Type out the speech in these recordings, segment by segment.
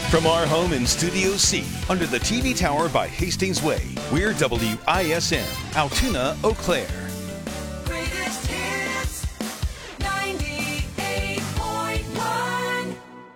From our home in Studio C, under the TV tower by Hastings Way, we're WISM, Altoona, Eau Claire. Greatest hits, 98.1.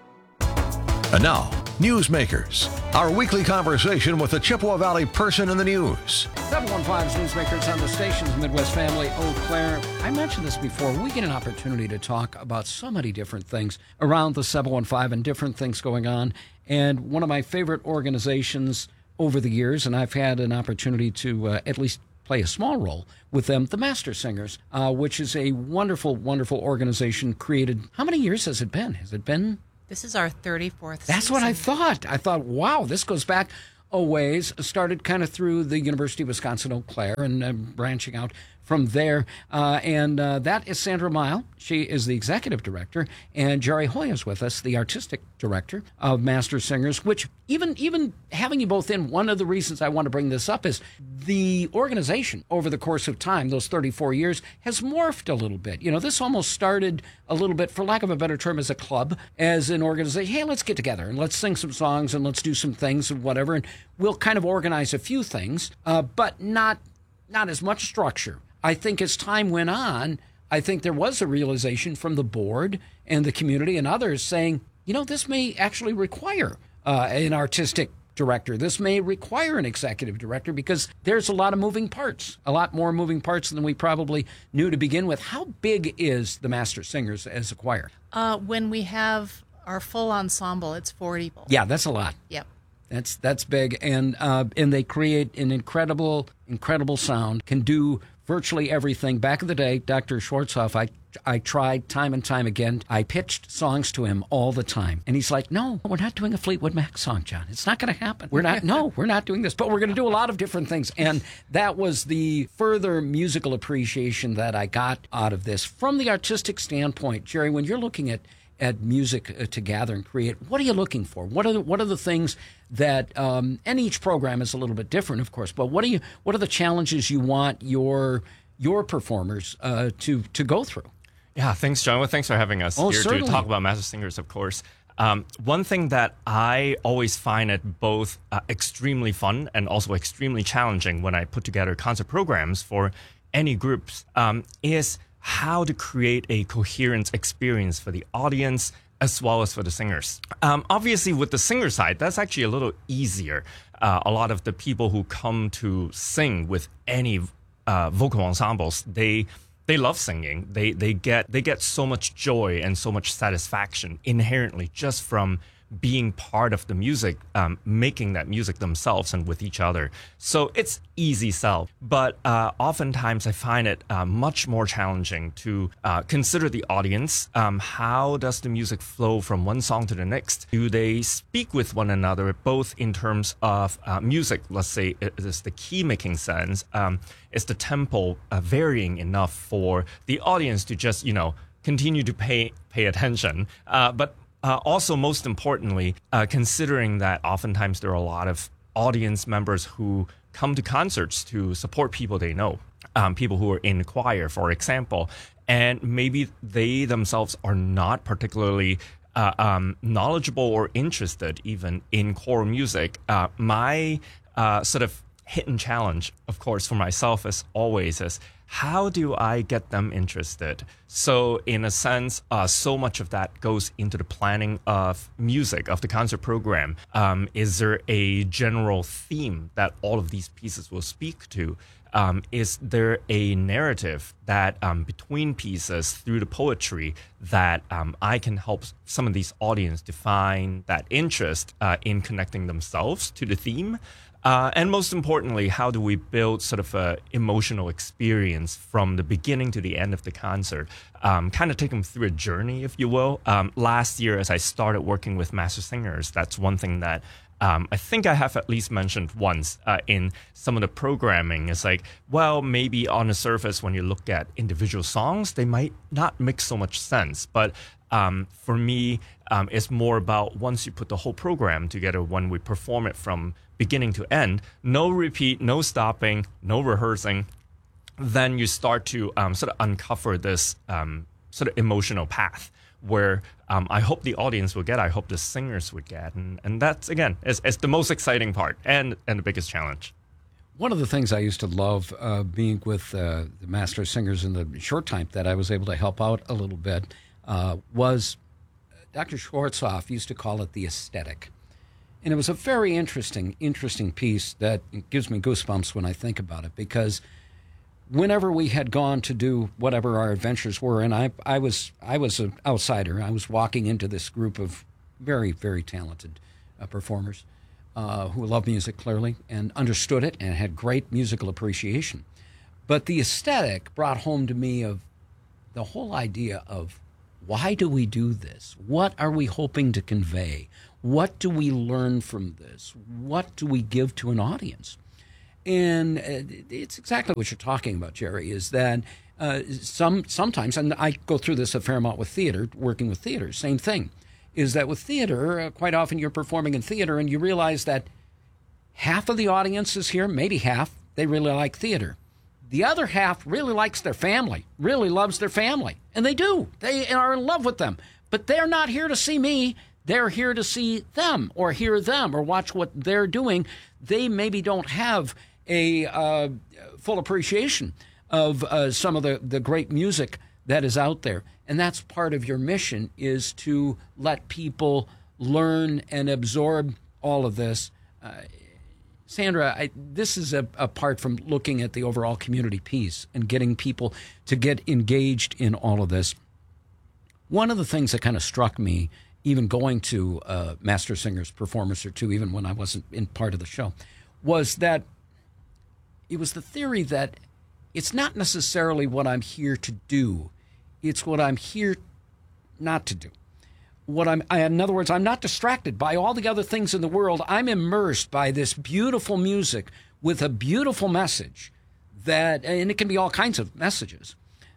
And now, Newsmakers, our weekly conversation with the Chippewa Valley person in the news. 715's Newsmakers on the station's Midwest Family, Eau Claire. I mentioned this before. We get an opportunity to talk about so many different things around the 715 and different things going on. And one of my favorite organizations over the years, and I've had an opportunity to at least play a small role with them, the Master Singers, which is a wonderful, wonderful organization created. How many years has it been? Has it been? This is our 34th season. That's what I thought. I thought, wow, this goes back a ways. Started kind of through the University of Wisconsin Eau Claire and branching out from there. And that is Sandra Mile. She is the executive director. And Jerry Hoy is with us, the artistic director of Master Singers, which even having you both in, one of the reasons I want to bring this up is the organization over the course of time, those 34 years, has morphed a little bit. You know, this almost started a little bit, for lack of a better term, as a club, as an organization. Hey, let's get together and let's sing some songs and let's do some things and whatever. And we'll kind of organize a few things, but not as much structure. I think as time went on, I think there was a realization from the board and the community and others saying, you know, this may actually require an artistic director. This may require an executive director because there's a lot of moving parts, a lot more moving parts than we probably knew to begin with. How big is the Master Singers as a choir? When we have our full ensemble, it's 40 people. Yeah, that's a lot. Yep. That's big, and they create an incredible sound. Can do virtually everything. Back in the day, Dr. Schwartzhoff, I tried time and time again. I pitched songs to him all the time, and he's like, "No, we're not doing a Fleetwood Mac song, John. It's not going to happen. We're not doing this. But we're going to do a lot of different things." And that was the further musical appreciation that I got out of this from the artistic standpoint. Jerry, when you're looking at music to gather and create, what are you looking for? What are the things that and each program is a little bit different, of course, but what are the challenges you want your performers to go through? Yeah, thanks, John. Well, thanks for having us here certainly. to talk about Master Singers, of course. One thing that I always find it both extremely fun and also extremely challenging when I put together concert programs for any groups is how to create a coherent experience for the audience as well as for the singers. Obviously, with the singer side, that's actually a little easier. A lot of the people who come to sing with any vocal ensembles, they love singing. They get so much joy and so much satisfaction inherently just from being part of the music, making that music themselves and with each other. So it's easy sell. But oftentimes I find it much more challenging to consider the audience. How does the music flow from one song to the next? Do they speak with one another, both in terms of music? Let's say, is the key making sense? Is the tempo varying enough for the audience to just, continue to pay attention? But also, most importantly, considering that oftentimes there are a lot of audience members who come to concerts to support people they know, people who are in choir, for example, and maybe they themselves are not particularly knowledgeable or interested even in choral music. My sort of hidden challenge, of course, for myself as always is, how do I get them interested? So in a sense, so much of that goes into the planning of music, of the concert program. Is there a general theme that all of these pieces will speak to? Is there a narrative that between pieces through the poetry that I can help some of these audience define that interest in connecting themselves to the theme? And most importantly, how do we build sort of an emotional experience from the beginning to the end of the concert? Kind of take them through a journey, if you will. Last year, as I started working with Master Singers, that's one thing that I think I have at least mentioned once in some of the programming. It's like, well, maybe on the surface, when you look at individual songs, they might not make so much sense. But for me, it's more about once you put the whole program together, when we perform it from beginning to end, no repeat, no stopping, no rehearsing, then you start to sort of uncover this sort of emotional path where I hope the audience will get, I hope the singers would get. And that's, again, is the most exciting part and the biggest challenge. One of the things I used to love being with the master singers in the short time that I was able to help out a little bit was Dr. Schwartzoff used to call it the aesthetic. And it was a very interesting piece that gives me goosebumps when I think about it, because whenever we had gone to do whatever our adventures were, and I was an outsider. I was walking into this group of very, very talented performers who loved music clearly and understood it and had great musical appreciation. But the aesthetic brought home to me of the whole idea of, why do we do this? What are we hoping to convey? What do we learn from this? What do we give to an audience? And it's exactly what you're talking about, Jerry, is that sometimes, and I go through this a fair amount with theater, working with theater, same thing, is that with theater, quite often you're performing in theater and you realize that half of the audience is here, maybe half, they really like theater. The other half really likes their family, really loves their family. And they do. They are in love with them. But they're not here to see me. They're here to see them or hear them or watch what they're doing. They maybe don't have a full appreciation of some of the great music that is out there. And that's part of your mission, is to let people learn and absorb all of this. Sandra, this is apart from looking at the overall community piece and getting people to get engaged in all of this. One of the things that kind of struck me, even going to Master Singers performance or two, even when I wasn't in part of the show, was that it was the theory that it's not necessarily what I'm here to do, it's what I'm here not to do. In other words, I'm not distracted by all the other things in the world. I'm immersed by this beautiful music with a beautiful message and it can be all kinds of messages.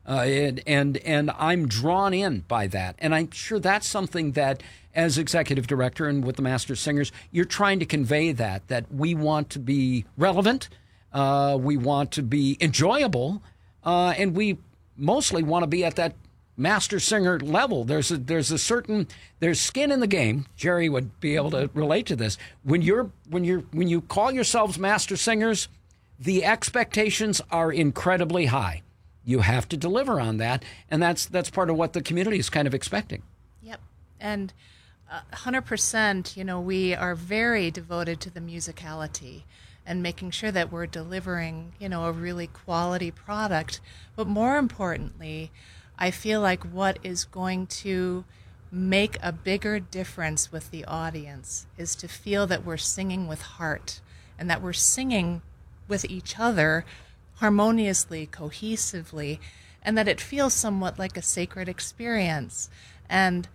And I'm drawn in by that. And I'm sure that's something that, as executive director and with the Master Singers, you're trying to convey that we want to be relevant, we want to be enjoyable, and we mostly want to be at that Master Singer level. There's skin in the game. Jerry would be able to relate to this. When you call yourselves Master Singers, the expectations are incredibly high. You have to deliver on that, and that's part of what the community is kind of expecting. Yep. And 100%, we are very devoted to the musicality and making sure that we're delivering, a really quality product. But more importantly, I feel like what is going to make a bigger difference with the audience is to feel that we're singing with heart and that we're singing with each other harmoniously, cohesively, and that it feels somewhat like a sacred experience. And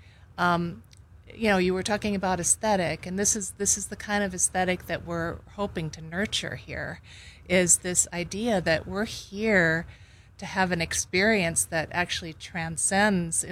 you were talking about aesthetic, and this is the kind of aesthetic that we're hoping to nurture here, is this idea that we're here to have an experience that actually transcends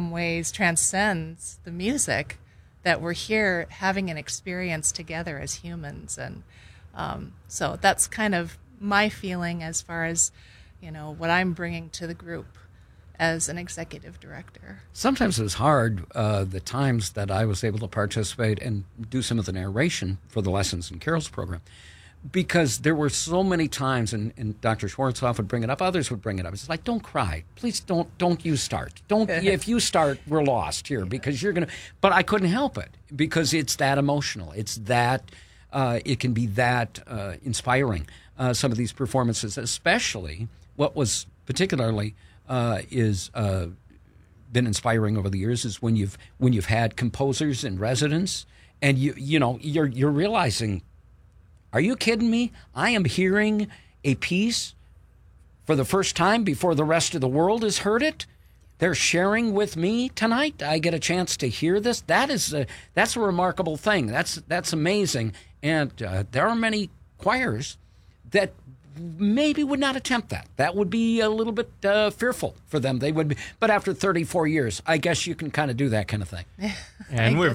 the music, that we're here having an experience together as humans. And so that's kind of my feeling as far as, what I'm bringing to the group as an executive director. Sometimes it was hard, the times that I was able to participate and do some of the narration for the Lessons and Carols program, because there were so many times, and Dr. Schwartzoff would bring it up, others would bring it up. It's like, don't cry. Please don't you start. If you start, we're lost here, because you're going to, but I couldn't help it, because it's that emotional. It's that, it can be that inspiring, some of these performances, especially what was particularly is been inspiring over the years is when you've had composers in residence, and you're realizing, are you kidding me? I am hearing a piece for the first time before the rest of the world has heard it. They're sharing with me tonight. I get a chance to hear this. That's a remarkable thing. That's amazing. And there are many choirs that maybe would not attempt that. That would be a little bit fearful for them. They would be, but after 34 years, I guess you can kind of do that kind of thing. And we're so.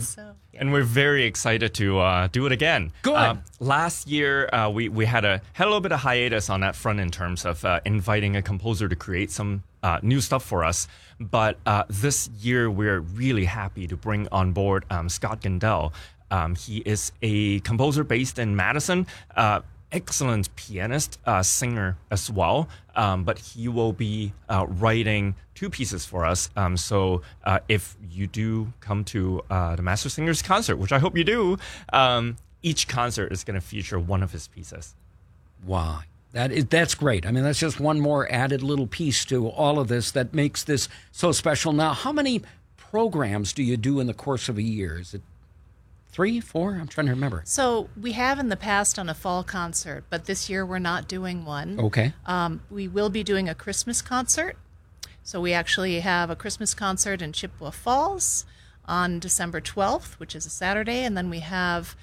And we're very excited to do it again. Good. Last year, we had a little bit of hiatus on that front in terms of inviting a composer to create some new stuff for us. But this year, we're really happy to bring on board Scott Gendel. He is a composer based in Madison. Excellent pianist, singer as well, but he will be writing 2 pieces for us. So if you do come to the Master Singers concert, which I hope you do, each concert is going to feature one of his pieces. Wow. That's great. I mean, that's just one more added little piece to all of this that makes this so special. Now, how many programs do you do in the course of a year? Is it 3, 4? I'm trying to remember. So we have in the past done a fall concert, but this year we're not doing one. Okay. We will be doing a Christmas concert. So we actually have a Christmas concert in Chippewa Falls on December 12th, which is a Saturday, and then we have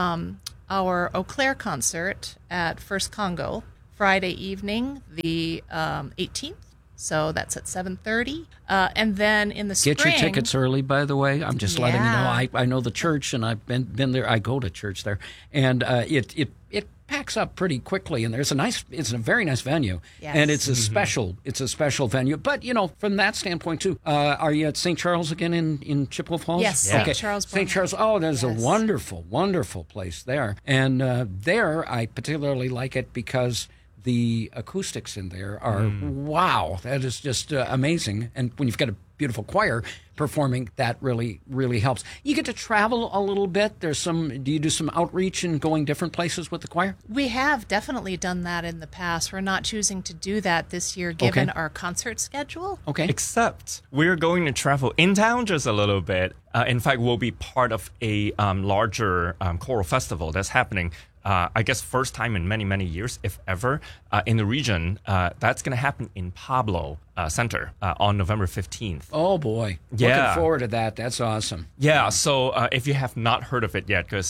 our Eau Claire concert at First Congo Friday evening, the 18th. So that's at 7:30. And then in the spring... Get your tickets early, by the way. I'm just letting you know. Yeah. I know the church, and I've been there. I go to church there. And it packs up pretty quickly, and it's a very nice venue. Yes. And it's a special venue. But, from that standpoint, too, are you at St. Charles again in Chippewa Falls? Yes, St. Charles. St. Charles. Oh, there's Yes. a wonderful, wonderful place there. And there, I particularly like it because the acoustics in there are, wow, that is just amazing. And when you've got a beautiful choir performing, that really, really helps. You get to travel a little bit. Do you do some outreach and going different places with the choir? We have definitely done that in the past. We're not choosing to do that this year given our concert schedule. Okay. Except we're going to travel in town just a little bit. In fact, we'll be part of a larger choral festival that's happening. I guess first time in many, many years, if ever, in the region. That's going to happen in Pablo Center on November 15th. Oh, boy. Yeah. Looking forward to that. That's awesome. Yeah, so if you have not heard of it yet, because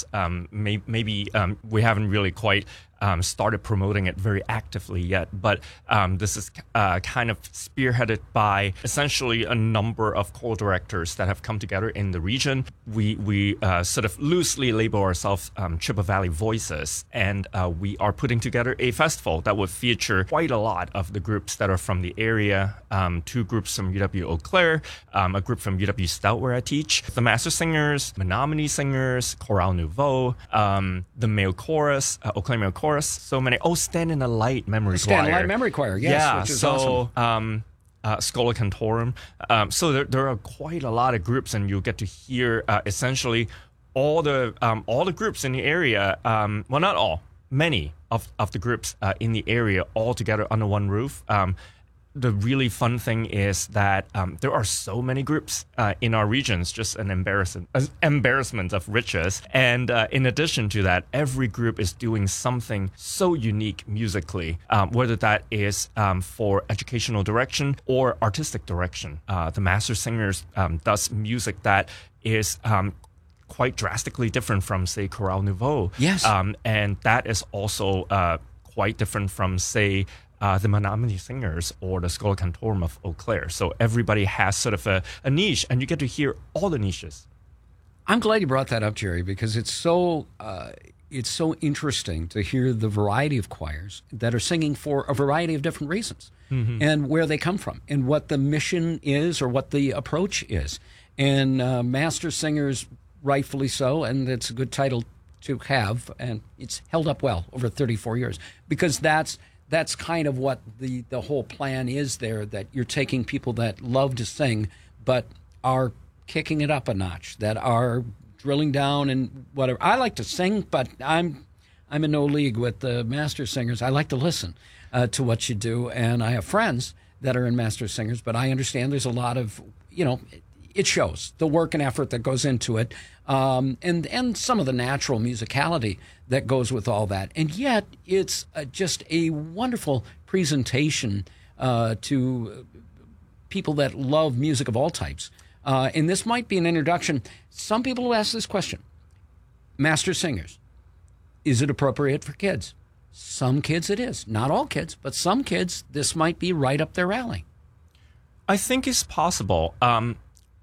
maybe we haven't really quite started promoting it very actively yet, but this is kind of spearheaded by essentially a number of choral directors that have come together in the region. We sort of loosely label ourselves Chippewa Valley Voices, and we are putting together a festival that would feature quite a lot of the groups that are from the area. 2 groups from UW Eau Claire, a group from UW Stout where I teach, the Master Singers, Menominee Singers, Chorale Nouveau, the male chorus, Eau Claire male chorus, so many. Oh, Stand in the Light Memory Choir. Stand in the Light Memory Choir, yes, yeah, which is so, awesome. Schola Cantorum. So there are quite a lot of groups, and you'll get to hear essentially all the groups in the area. Well, not all, many of the groups in the area all together under one roof. The really fun thing is that there are so many groups in our regions, just an embarrassment of riches. And in addition to that, every group is doing something so unique musically, whether that is for educational direction or artistic direction. The Master Singers does music that is quite drastically different from, say, Chorale Nouveau. Yes. And that is also quite different from, say, the Menominee Singers or the Schola Cantorum of Eau Claire. So everybody has sort of a niche, and you get to hear all the niches. I'm glad you brought that up, Jerry, because it's so interesting to hear the variety of choirs that are singing for a variety of different reasons and where they come from and what the mission is or what the approach is. And Master Singers, rightfully so, and it's a good title to have, and it's held up well over 34 years because that's kind of what the whole plan is there, that you're taking people that love to sing but are kicking it up a notch, that are drilling down and whatever. I like to sing, but I'm in no league with the Master Singers. I like to listen to what you do, and I have friends that are in Master Singers, but I understand there's a lot of, it shows the work and effort that goes into it, and some of the natural musicality that goes with all that. And yet it's just a wonderful presentation to people that love music of all types. And this might be an introduction. Some people will ask this question: Master Singers, is it appropriate for kids? Some kids it is. Not all kids, but some kids, this might be right up their alley. I think it's possible.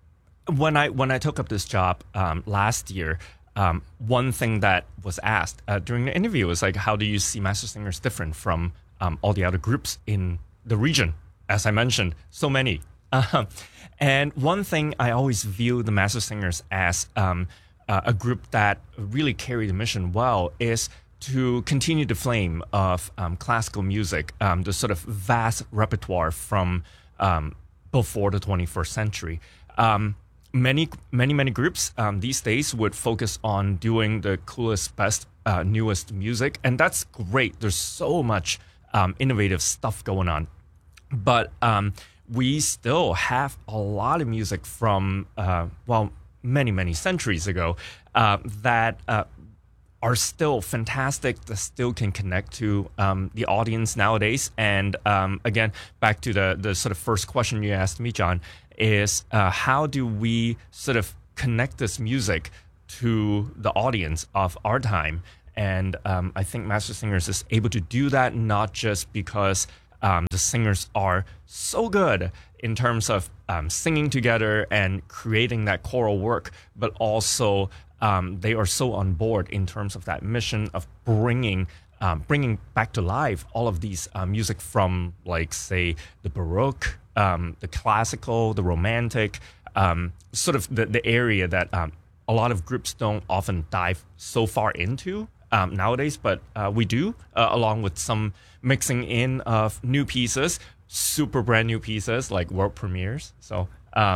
when I took up this job last year, one thing that was asked during the interview was like, how do you see Master Singers different from all the other groups in the region? As I mentioned, so many. And one thing I always view the Master Singers as a group that really carry the mission well is to continue the flame of classical music, the sort of vast repertoire from before the 21st century. Many groups these days would focus on doing the coolest, best, newest music, and that's great. There's so much innovative stuff going on. But we still have a lot of music from, many centuries ago that are still fantastic, that still can connect to the audience nowadays. And again, back to the sort of first question you asked me, John, is how do we sort of connect this music to the audience of our time? And I think Master Singers is able to do that, not just because the singers are so good in terms of singing together and creating that choral work, but also they are so on board in terms of that mission of bringing back to life all of these music from, like, say, the Baroque, the classical, the Romantic, sort of the area that a lot of groups don't often dive so far into nowadays, but we do, along with some mixing in of new pieces, super brand new pieces like world premieres. So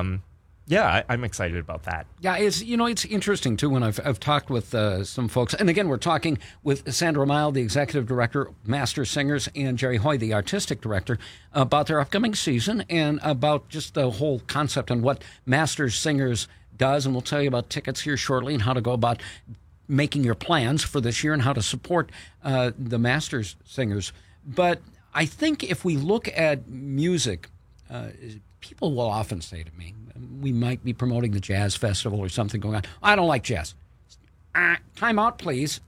I'm excited about that. Yeah, it's interesting too when I've talked with some folks, and again we're talking with Sandra Mile, the executive director, Master Singers, and Jerry Hoy, the artistic director, about their upcoming season and about just the whole concept and what Master Singers does, and we'll tell you about tickets here shortly and how to go about making your plans for this year and how to support the Masters Singers. But I think if we look at music, people will often say to me, we might be promoting the jazz festival or something going on. I don't like jazz. Time out, please.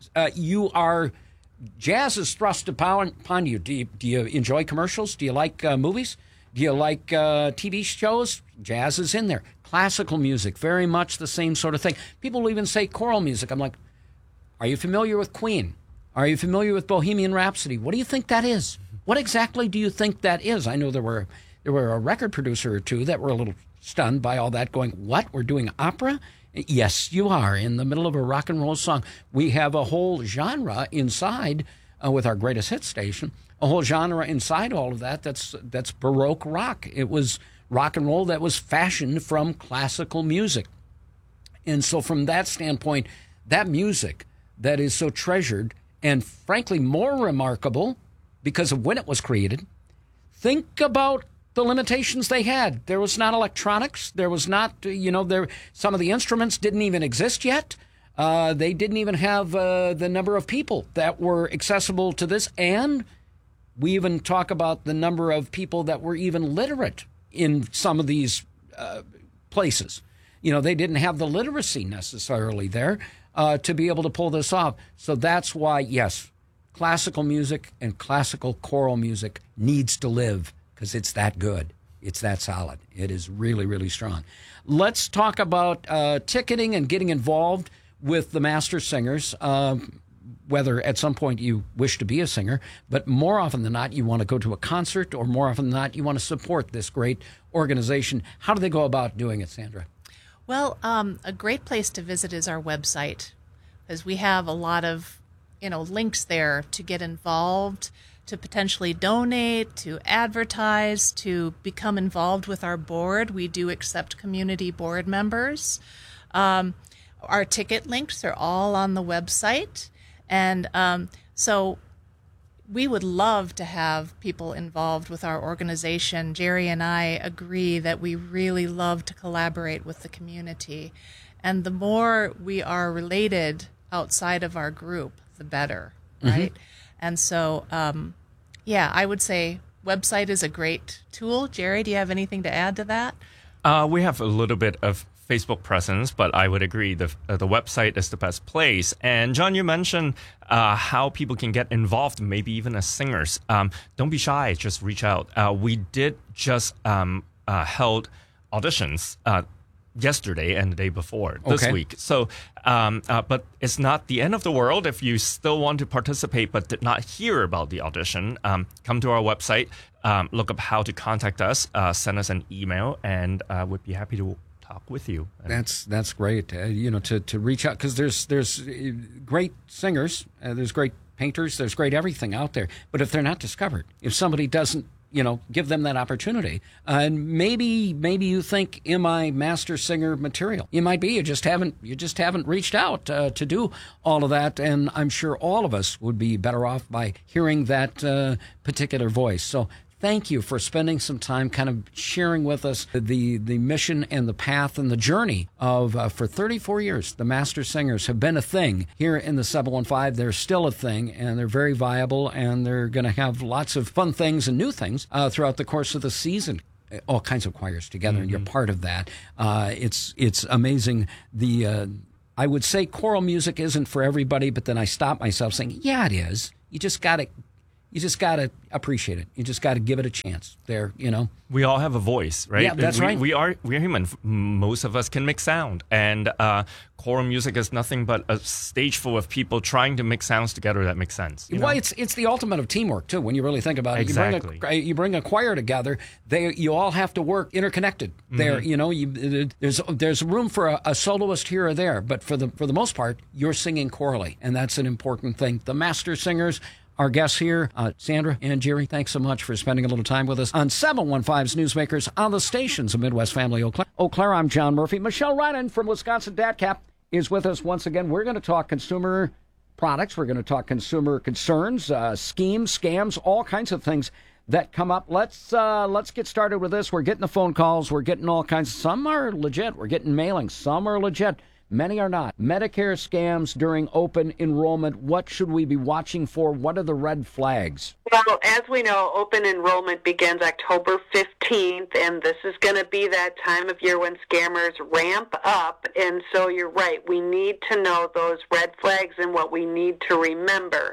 Jazz is thrust upon you. Do you enjoy commercials? Do you like movies? Do you like TV shows? Jazz is in there. Classical music, very much the same sort of thing. People will even say choral music. I'm like, are you familiar with Queen? Are you familiar with Bohemian Rhapsody? What do you think that is? What exactly do you think that is? I know there were a record producer or two that were a little stunned by all that, going, what? We're doing opera? Yes, you are. In the middle of a rock and roll song. We have a whole genre inside, with our greatest hit station, a whole genre inside all of that that's Baroque rock. It was rock and roll that was fashioned from classical music. And so from that standpoint, that music that is so treasured and frankly more remarkable because of when it was created, think about the limitations they had. There was not electronics. There was not, some of the instruments didn't even exist yet. They didn't even have the number of people that were accessible to this. And we even talk about the number of people that were even literate in some of these places. They didn't have the literacy necessarily there to be able to pull this off. So that's why, yes, classical music and classical choral music needs to live, because it's that good. It's that solid. It is really, really strong. Let's talk about ticketing and getting involved with the Master Singers, whether at some point you wish to be a singer, but more often than not, you want to go to a concert, or more often than not, you want to support this great organization. How do they go about doing it, Sandra? Well, a great place to visit is our website, because we have a lot of links there to get involved, to potentially donate, to advertise, to become involved with our board. We do accept community board members. Our ticket links are all on the website. And so we would love to have people involved with our organization. Jerry and I agree that we really love to collaborate with the community. And the more we are related outside of our group, the better, right? Mm-hmm. And so, I would say website is a great tool. Jerry, do you have anything to add to that? We have a little bit of Facebook presence, but I would agree the website is the best place. And John, you mentioned how people can get involved, maybe even as singers. Don't be shy, just reach out. We did just held auditions yesterday and the day before this Okay. week. So, but it's not the end of the world. If you still want to participate but did not hear about the audition, come to our website, look up how to contact us, send us an email, and we'd be happy to talk with you. And That's great. To reach out, because there's great singers, there's great painters, there's great everything out there. But if they're not discovered, if somebody doesn't, give them that opportunity, and maybe you think, am I master singer material? You might be. You just haven't reached out to do all of that. And I'm sure all of us would be better off by hearing that particular voice. So thank you for spending some time kind of sharing with us the mission and the path and the journey of, for 34 years, the Master Singers have been a thing here in the 715. They're still a thing, and they're very viable, and they're going to have lots of fun things and new things throughout the course of the season. All kinds of choirs together, and you're part of that. It's amazing. I would say choral music isn't for everybody, but then I stop myself saying, yeah, it is. You just got to appreciate it. You just got to give it a chance. we all have a voice, right? Yeah, that's right. We're human. Most of us can make sound, and choral music is nothing but a stage full of people trying to make sounds together that make sense. Well, it's the ultimate of teamwork too. When you really think about it, Exactly. You bring a choir together. You all have to work interconnected. There's room for a soloist here or there, but for the most part, you're singing chorally, and that's an important thing. The Master Singers. Our guests here, Sandra and Jerry, thanks so much for spending a little time with us on 715's Newsmakers on the stations of Midwest Family Eau Claire. Eau Claire, I'm John Murphy. Michelle Reinen from Wisconsin DATCAP is with us once again. We're going to talk consumer products. We're going to talk consumer concerns, schemes, scams, all kinds of things that come up. Let's get started with this. We're getting the phone calls. We're getting all kinds. Some are legit. We're getting mailings. Some are legit. Many are not. Medicare scams during open enrollment. What should we be watching for? What are the red flags? Well, as we know, open enrollment begins October 15th, and this is going to be that time of year when scammers ramp up. And so you're right. We need to know those red flags and what we need to remember.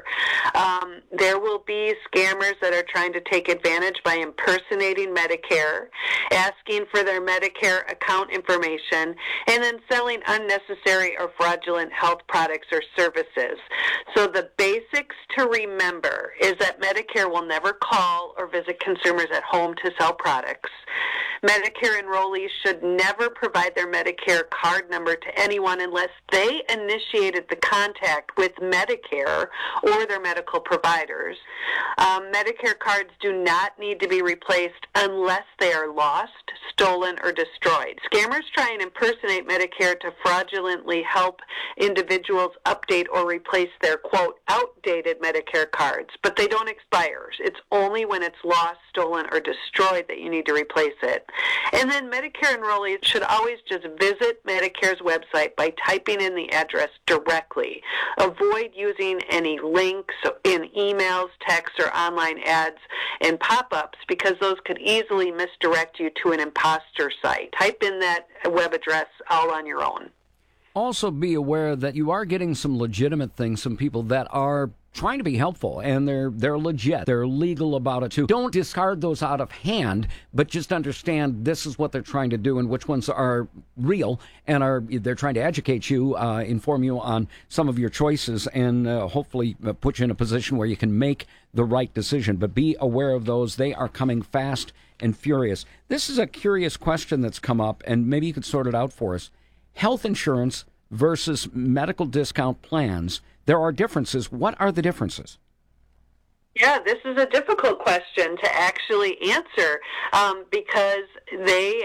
There will be scammers that are trying to take advantage by impersonating Medicare, asking for their Medicare account information, and then selling unnecessary or fraudulent health products or services. So the basics to remember is that Medicare will never call or visit consumers at home to sell products. Medicare enrollees should never provide their Medicare card number to anyone unless they initiated the contact with Medicare or their medical providers. Medicare cards do not need to be replaced unless they are lost, stolen, or destroyed. Scammers try and impersonate Medicare to fraudulently help individuals update or replace their, quote, outdated Medicare cards, but they don't expire. It's only when it's lost, stolen, or destroyed that you need to replace it. And then Medicare enrollees should always just visit Medicare's website by typing in the address directly. Avoid using any links in emails, texts, or online ads and pop-ups because those could easily misdirect you to an imposter site. Type in that web address all on your own. Also be aware that you are getting some legitimate things, some people that are trying to be helpful, and they're legit. They're legal about it, too. Don't discard those out of hand, but just understand this is what they're trying to do and which ones are real, and they're trying to educate you, inform you on some of your choices, and hopefully put you in a position where you can make the right decision. But be aware of those. They are coming fast and furious. This is a curious question that's come up, and maybe you could sort it out for us. Health insurance versus medical discount plans. There are differences. What are the differences? Yeah, this is a difficult question to actually answer because they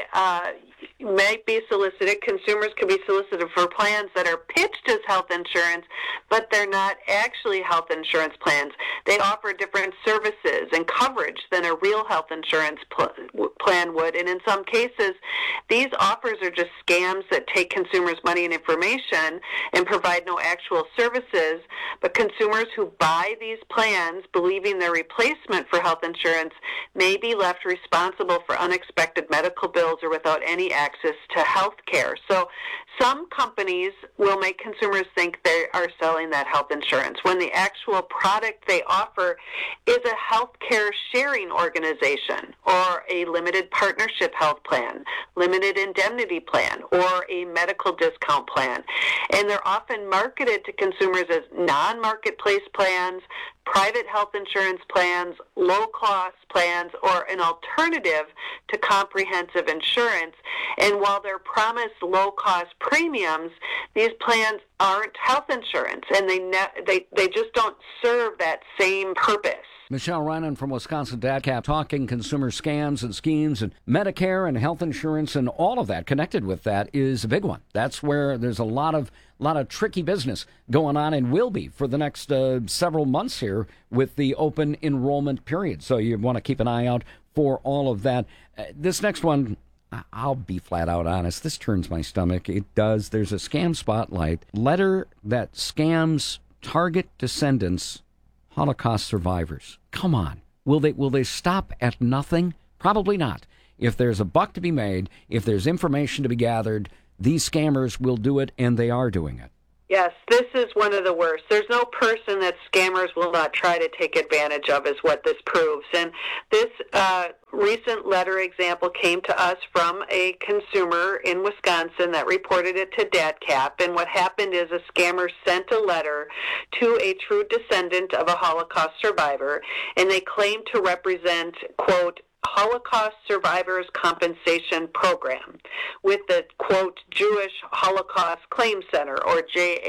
might be solicited. Consumers could be solicited for plans that are pitched as health insurance, but they're not actually health insurance plans. They offer different services and coverage than a real health insurance plan would. And in some cases, these offers are just scams that take consumers' money and information and provide no actual services. But consumers who buy these plans, believing their replacement for health insurance, may be left responsible for unexpected medical bills or without any access to health care. So Some companies will make consumers think they are selling that health insurance when the actual product they offer is a healthcare sharing organization or a limited partnership health plan, limited indemnity plan, or a medical discount plan. And they're often marketed to consumers as non-marketplace plans, private health insurance plans, low-cost plans, or an alternative to comprehensive insurance. And while they're promised low-cost premiums, these plans aren't health insurance, and they just don't serve that same purpose. Michelle Reinen from Wisconsin DATCAP talking consumer scams and schemes, and Medicare and health insurance and all of that connected with that is a big one. That's where there's a lot of tricky business going on and will be for the next several months here with the open enrollment period. So you want to keep an eye out for all of that. This next one, I'll be flat out honest, this turns my stomach. It does. There's a scam spotlight letter that scams target descendants, Holocaust survivors. Come on. Will they stop at nothing? Probably not. If there's a buck to be made, if there's information to be gathered, these scammers will do it, and they are doing it. Yes, this is one of the worst. There's no person that scammers will not try to take advantage of, is what this proves. And this recent letter example came to us from a consumer in Wisconsin that reported it to DATCAP. And what happened is a scammer sent a letter to a true descendant of a Holocaust survivor, and they claimed to represent, quote, Holocaust Survivors Compensation Program with the, quote, Jewish Holocaust Claim Center, or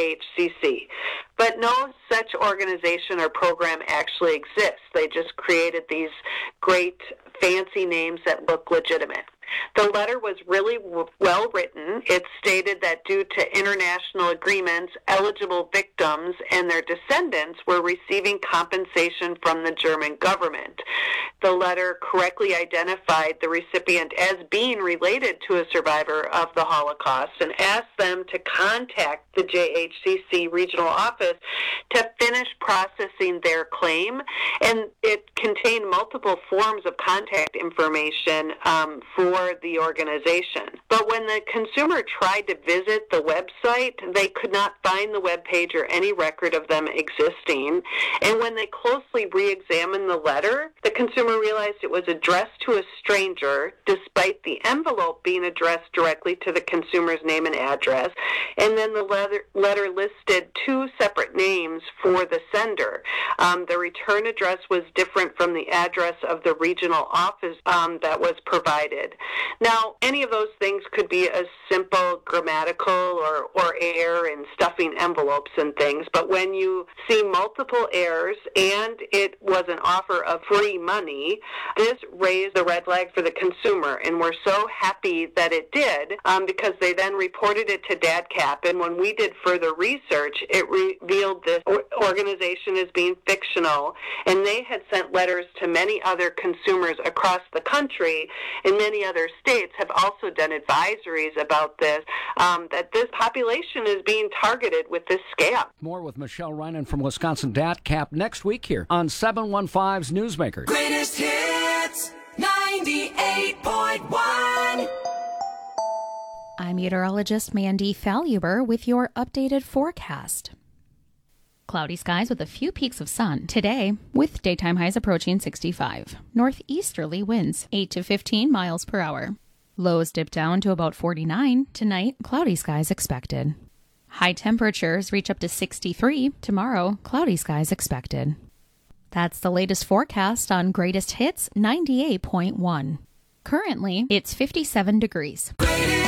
JHCC. But no such organization or program actually exists. They just created these great fancy names that look legitimate. The letter was really well written. It stated that due to international agreements, eligible victims and their descendants were receiving compensation from the German government. The letter correctly identified the recipient as being related to a survivor of the Holocaust and asked them to contact the JHCC regional office to finish processing their claim. And it contained multiple forms of contact information for the organization. But when the consumer tried to visit the website, they could not find the webpage or any record of them existing. And when they closely re-examined the letter, the consumer realized it was addressed to a stranger, despite the envelope being addressed directly to the consumer's name and address. And then the letter listed two separate names for the sender. The return address was different from the address of the regional office that was provided. Now, any of those things could be as simple grammatical or error in stuffing envelopes and things, but when you see multiple errors and it was an offer of free money, this raised the red flag for the consumer, and we're so happy that it did because they then reported it to DATCAP, and when we did further research, it revealed this organization as being fictional, and they had sent letters to many other consumers across the country, and many other states have also done advisories about this, that this population is being targeted with this scam. More with Michelle Reinen from Wisconsin DATCAP next week here on 715's Newsmakers. Greatest hits 98.1. I'm meteorologist Mandy Faluber with your updated forecast. Cloudy skies with a few peaks of sun today, with daytime highs approaching 65. Northeasterly winds 8 to 15 miles per hour. Lows dip down to about 49. Tonight, cloudy skies expected. High temperatures reach up to 63. Tomorrow, cloudy skies expected. That's the latest forecast on Greatest Hits 98.1. Currently, it's 57 degrees.